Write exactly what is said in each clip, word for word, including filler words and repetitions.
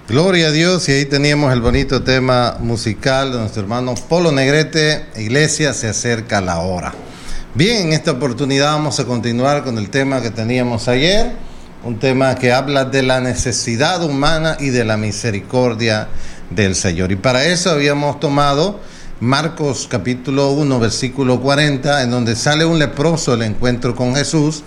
Gloria a Dios, y ahí teníamos el bonito tema musical de nuestro hermano Polo Negrete, Iglesia, se acerca la hora. Bien, en esta oportunidad vamos a continuar con el tema que teníamos ayer, un tema que habla de la necesidad humana y de la misericordia del Señor. Y para eso habíamos tomado Marcos capítulo uno, versículo cuarenta, en donde sale un leproso al encuentro con Jesús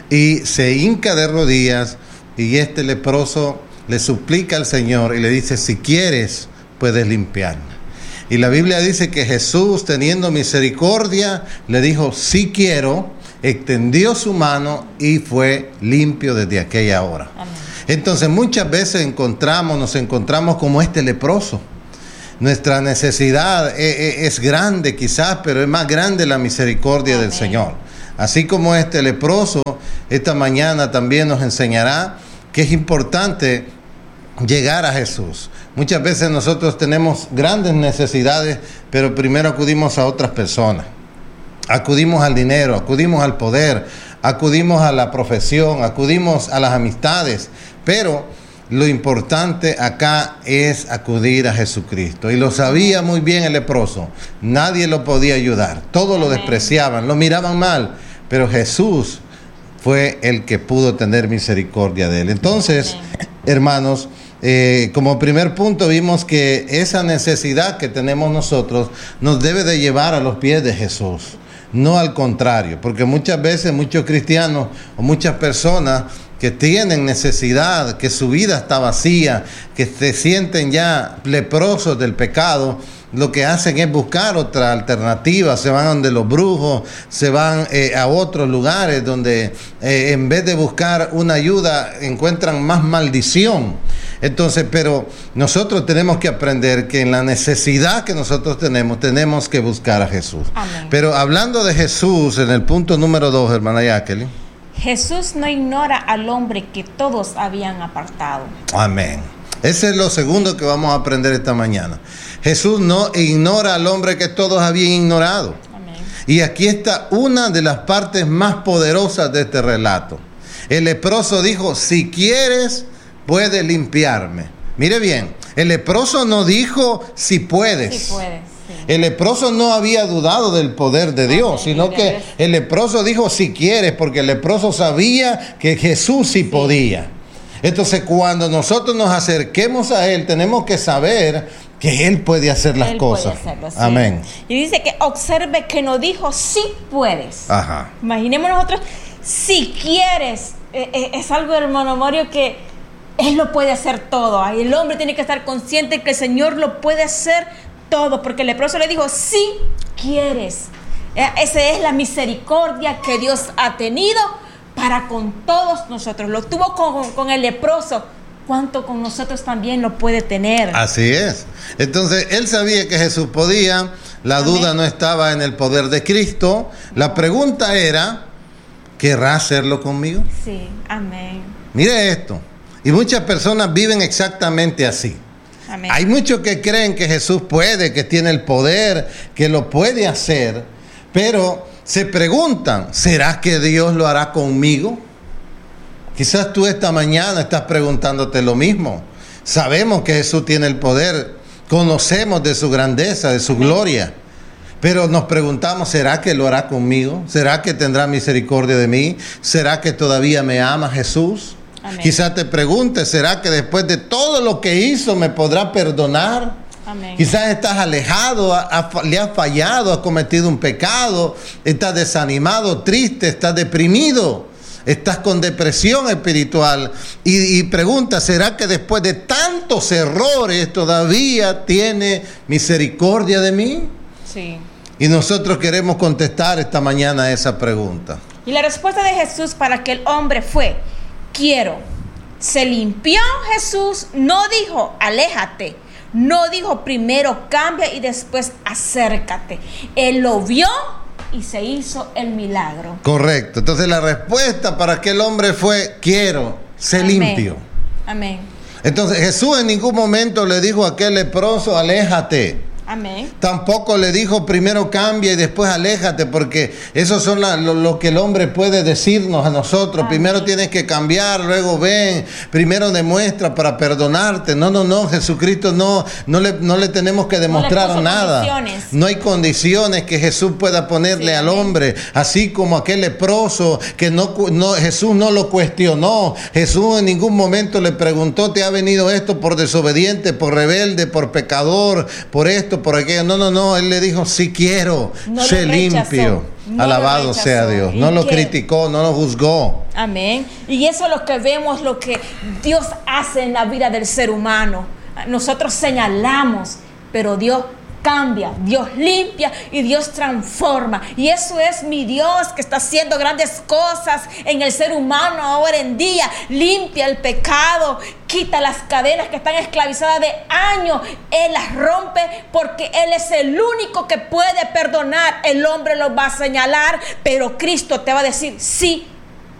y se hinca de rodillas, y este leproso le suplica al Señor y le dice: si quieres, puedes limpiarme. Y la Biblia dice que Jesús, teniendo misericordia, le dijo: sí quiero, extendió su mano y fue limpio desde aquella hora. Amén. Entonces muchas veces encontramos, nos encontramos como este leproso. Nuestra necesidad es, es grande quizás, pero es más grande la misericordia Amén. Del Señor. Así como este leproso, esta mañana también nos enseñará que es importante llegar a Jesús. Muchas veces nosotros tenemos grandes necesidades, pero primero acudimos a otras personas. Acudimos al dinero, acudimos al poder, acudimos a la profesión, acudimos a las amistades, pero lo importante acá es acudir a Jesucristo. Y lo sabía muy bien el leproso. Nadie lo podía ayudar. Todos lo despreciaban, lo miraban mal, pero Jesús fue el que pudo tener misericordia de él. Entonces, hermanos, eh, como primer punto vimos que esa necesidad que tenemos nosotros nos debe de llevar a los pies de Jesús, no al contrario, porque muchas veces muchos cristianos o muchas personas que tienen necesidad, que su vida está vacía, que se sienten ya leprosos del pecado, lo que hacen es buscar otra alternativa, se van donde los brujos, se van eh, a otros lugares donde eh, en vez de buscar una ayuda encuentran más maldición. Entonces, pero nosotros tenemos que aprender que en la necesidad que nosotros tenemos, tenemos que buscar a Jesús. Amén. Pero hablando de Jesús, en el punto número dos, hermana Jacqueline. Jesús no ignora al hombre que todos habían apartado. Amén. Ese es lo segundo que vamos a aprender esta mañana. Jesús no ignora al hombre que todos habían ignorado. Amén. Y aquí está una de las partes más poderosas de este relato. El leproso dijo: si quieres, puedes limpiarme. Mire bien, el leproso no dijo si puedes. Sí puedes. El leproso no había dudado del poder de Dios, sino que el leproso dijo si quieres, porque el leproso sabía que Jesús sí podía. Entonces, cuando nosotros nos acerquemos a Él, tenemos que saber que Él puede hacer las Él cosas. Puede hacerlo, sí. Amén. Y dice que observe que no dijo sí puedes. Ajá. Imaginemos nosotros, si quieres, eh, eh, es algo, hermano Mario, que Él lo puede hacer todo. Ahí el hombre tiene que estar consciente que el Señor lo puede hacer todo, porque el leproso le dijo, si quieres. Eh, esa es la misericordia que Dios ha tenido para con todos nosotros. Lo tuvo con, con el leproso, cuánto con nosotros también lo puede tener. Así es. Entonces, él sabía que Jesús podía. La Amén. Duda no estaba en el poder de Cristo. La pregunta era, ¿querrá hacerlo conmigo? Sí, amén. Mire esto. Y muchas personas viven exactamente así. Amén. Hay muchos que creen que Jesús puede, que tiene el poder, que lo puede hacer, pero se preguntan, ¿será que Dios lo hará conmigo? Quizás tú esta mañana estás preguntándote lo mismo. Sabemos que Jesús tiene el poder, conocemos de su grandeza, de su Amén. Gloria, pero nos preguntamos, ¿será que lo hará conmigo? ¿Será que tendrá misericordia de mí? ¿Será que todavía me ama Jesús? Amén. Quizás te preguntes, ¿será que después de todo lo que hizo me podrá perdonar? Amén. Quizás estás alejado, ha, ha, le has fallado, has cometido un pecado, estás desanimado, triste, estás deprimido, estás con depresión espiritual y, y preguntas, ¿será que después de tantos errores todavía tiene misericordia de mí? Sí. Y nosotros queremos contestar esta mañana esa pregunta. Y la respuesta de Jesús para aquel hombre fue, quiero. Se limpió Jesús, no dijo, aléjate. No dijo primero cambia y después acércate. Él lo vio y se hizo el milagro. Correcto. Entonces la respuesta para aquel hombre fue quiero, se Amén. Limpio. Amén. Entonces Jesús en ningún momento le dijo a aquel leproso aléjate. Amén. Tampoco le dijo primero cambia y después aléjate, porque eso son la, lo, lo que el hombre puede decirnos a nosotros. Amén. Primero tienes que cambiar, luego ven, primero demuestra para perdonarte. No, no, no, Jesucristo no, no, le, no le tenemos que demostrar no nada. Condiciones. No hay condiciones que Jesús pueda ponerle sí, al amén. hombre, así como aquel leproso que no, no, Jesús no lo cuestionó. Jesús en ningún momento le preguntó, ¿te ha venido esto por desobediente, por rebelde, por pecador, por esto, por aquello? No, no, no, él le dijo, sí quiero, no sé limpio. No Alabado sea Dios. No lo criticó, no lo juzgó. Amén. Y eso es lo que vemos, lo que Dios hace en la vida del ser humano. Nosotros señalamos, pero Dios cambia, Dios limpia y Dios transforma. Y eso es mi Dios, que está haciendo grandes cosas en el ser humano ahora en día. Limpia el pecado, quita las cadenas que están esclavizadas de años. Él las rompe porque Él es el único que puede perdonar. El hombre lo va a señalar, pero Cristo te va a decir, sí,